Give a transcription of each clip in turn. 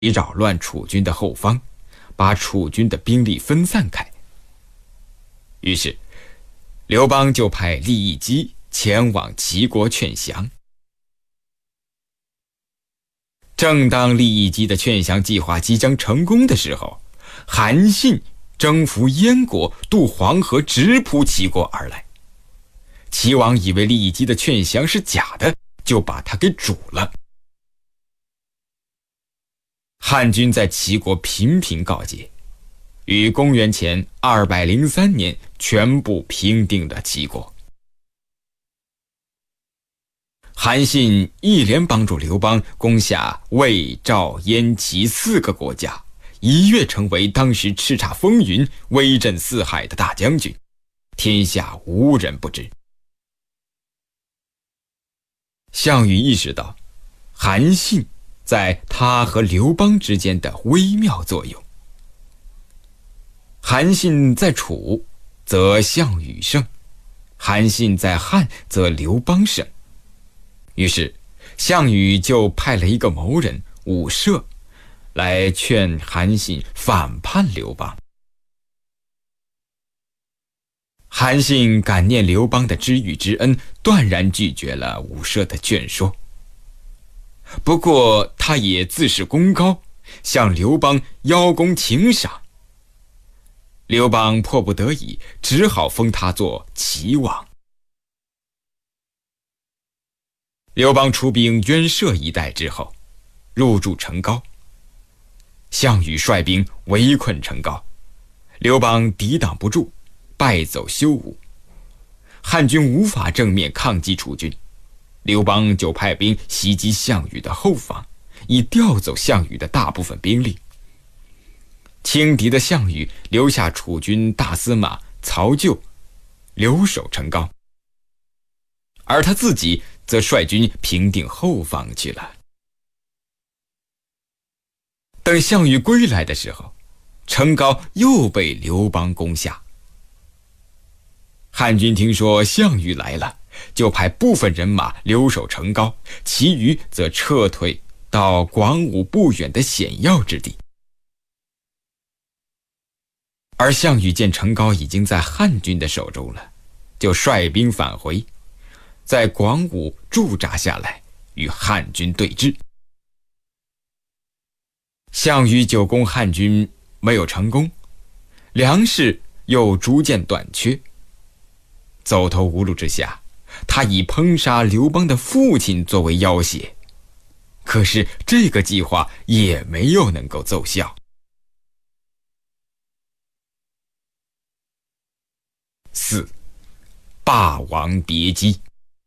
扰乱楚军的后方，把楚军的兵力分散开。于是刘邦就派利益姬前往齐国劝降。正当利益姬的劝降计划即将成功的时候，韩信征服燕国，渡黄河，直扑齐国而来。齐王以为利益姬的劝降是假的，就把他给煮了。汉军在齐国频频告捷，于公元前203年全部平定了齐国。韩信一连帮助刘邦攻下魏、赵、燕、齐4个国家，一跃成为当时叱咤风云、威震四海的大将军，天下无人不知。项羽意识到韩信在他和刘邦之间的微妙作用。韩信在楚，则项羽胜；韩信在汉，则刘邦胜。于是项羽就派了一个谋人伍射来劝韩信反叛刘邦。韩信感念刘邦的知遇之恩，断然拒绝了伍射的劝说。不过他也自恃功高，向刘邦邀功请赏。刘邦迫不得已，只好封他做齐王。刘邦出兵渊涉一带之后，入驻成皋。项羽率兵围困成皋，刘邦抵挡不住，败走修武。汉军无法正面抗击楚军，刘邦就派兵袭击项羽的后方，以调走项羽的大部分兵力。轻敌的项羽留下楚军大司马曹咎留守成皋，而他自己则率军平定后方去了。等项羽归来的时候，成皋又被刘邦攻下。汉军听说项羽来了，就派部分人马留守成皋，其余则撤退到广武不远的险要之地。而项羽见成皋已经在汉军的手中了，就率兵返回，在广武驻扎下来，与汉军对峙。项羽久攻汉军没有成功，粮食又逐渐短缺，走投无路之下，他以烹杀刘邦的父亲作为要挟，可是这个计划也没有能够奏效。4. 霸王别姬。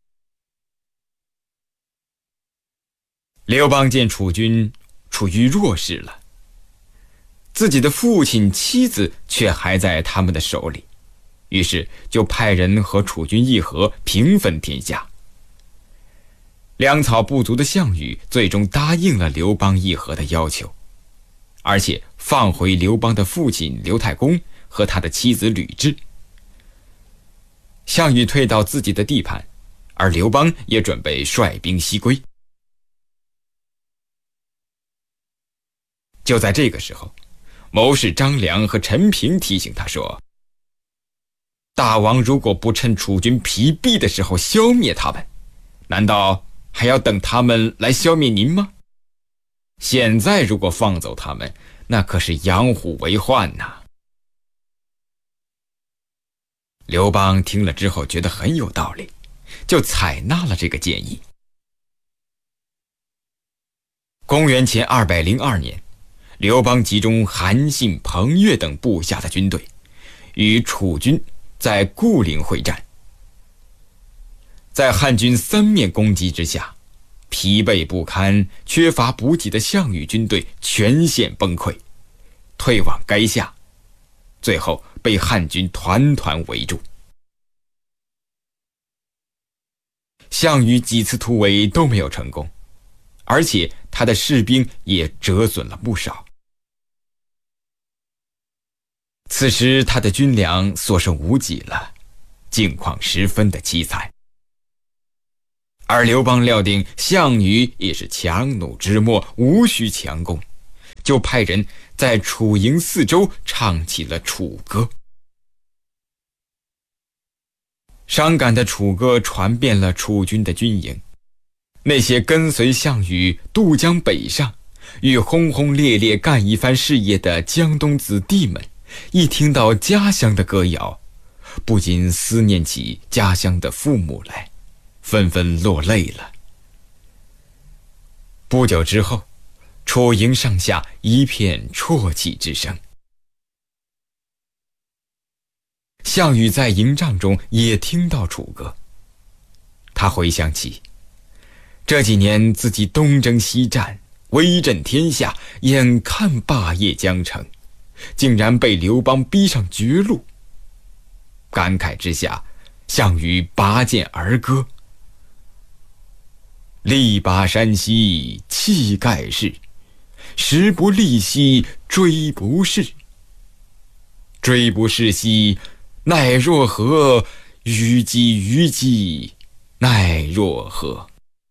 刘邦见楚军处于弱势了，自己的父亲妻子却还在他们的手里，于是就派人和楚军议和，平分天下。粮草不足的项羽最终答应了刘邦议和的要求，而且放回刘邦的父亲刘太公和他的妻子吕雉。项羽退到自己的地盘，而刘邦也准备率兵西归。就在这个时候，谋士张良和陈平提醒他说，大王如果不趁楚军疲弊的时候消灭他们，难道还要等他们来消灭您吗？现在如果放走他们，那可是养虎为患呐。刘邦听了之后觉得很有道理，就采纳了这个建议。公元前202年，刘邦集中韩信、彭越等部下的军队，与楚军在固陵会战。在汉军三面攻击之下，疲惫不堪、缺乏补给的项羽军队全线崩溃，退往垓下，最后被汉军团团围住。项羽几次突围都没有成功，而且他的士兵也折损了不少。此时他的军粮所剩无几了，境况十分的凄惨。而刘邦料定项羽也是强弩之末，无需强攻， 就派人在楚营四周唱起了楚歌。伤感的楚歌传遍了楚军的军营，那些跟随项羽渡江北上，欲轰轰烈烈干一番事业的江东子弟们，一听到家乡的歌谣，不禁思念起家乡的父母来，纷纷落泪了。不久之后，楚营上下一片啜泣之声。项羽在营帐中也听到楚歌，他回想起这几年自己东征西战，威震天下，眼看霸业将成，竟然被刘邦逼上绝路。感慨之下，项羽拔剑而歌：力拔山兮气盖世，时不利兮骓不逝，骓不逝兮奈若何，虞姬虞姬奈若何。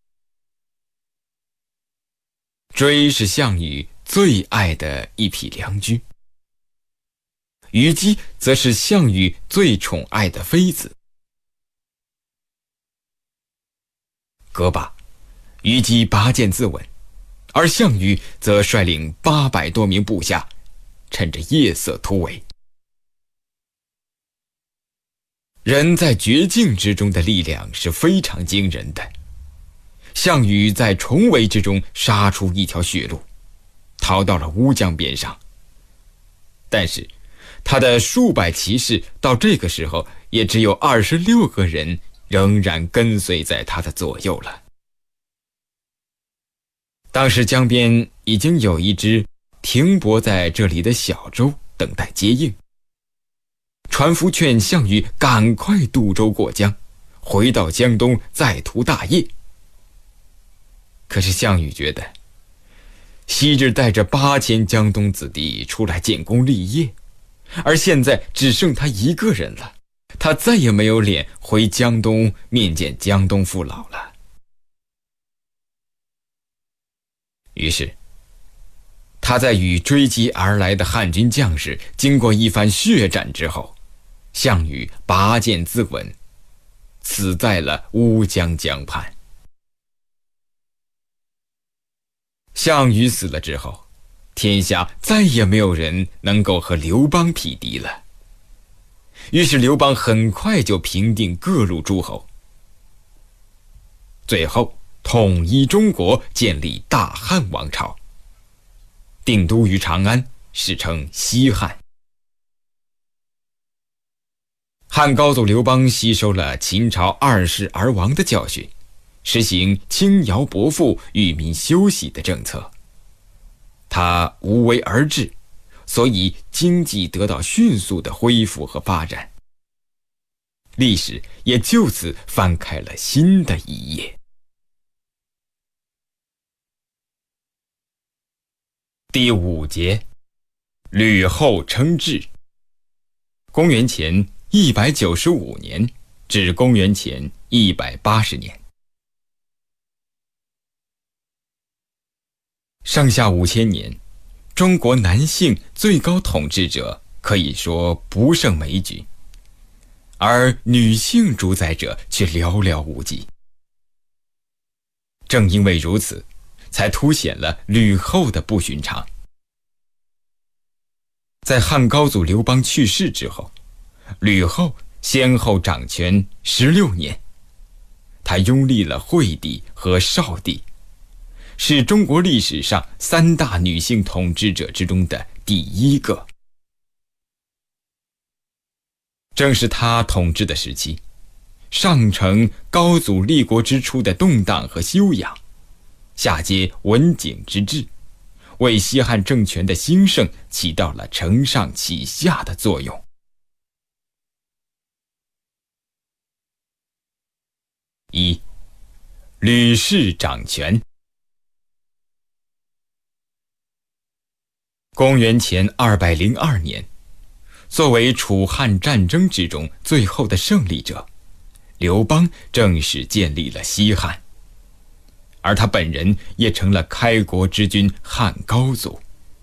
骓是项羽最爱的一匹良驹，虞姬则是项羽最宠爱的妃子。歌罢，虞姬拔剑自刎，而项羽则率领800多名部下，趁着夜色突围。人在绝境之中的力量是非常惊人的。项羽在重围之中杀出一条血路，逃到了乌江边上。但是他的数百骑士到这个时候也只有26个人仍然跟随在他的左右了。当时江边已经有一只停泊在这里的小舟等待接应，船夫劝项羽赶快渡舟过江，回到江东再图大业。可是项羽觉得，昔日带着8000江东子弟出来建功立业，而现在只剩他一个人了，他再也没有脸回江东面见江东父老了。于是他在与追击而来的汉军将士经过一番血战之后，项羽拔剑自刎，死在了乌江江畔。项羽死了之后，天下再也没有人能够和刘邦匹敌了。于是刘邦很快就平定各路诸侯，最后统一中国，建立大汉王朝，定都于长安，史称西汉。汉高祖刘邦吸收了秦朝2世而亡的教训，实行轻徭薄赋、与民休息的政策。他无为而治，所以经济得到迅速的恢复和发展，历史也就此翻开了新的一页。第5节，吕后称制。公元前195年至公元前180年。上下5000年，中国男性最高统治者可以说不胜枚举，而女性主宰者却寥寥无几。正因为如此，才凸显了吕后的不寻常。在汉高祖刘邦去世之后，吕后先后掌权16年，她拥立了惠帝和少帝，是中国历史上3大女性统治者之中的第1个。正是她统治的时期，上承高祖立国之初的动荡和修养，下接文景之治，为西汉政权的兴盛起到了承上启下的作用。1. 吕氏掌权。公元前202年，作为楚汉战争之中最后的胜利者，刘邦正式建立了西汉，而他本人也成了开国之君汉高祖。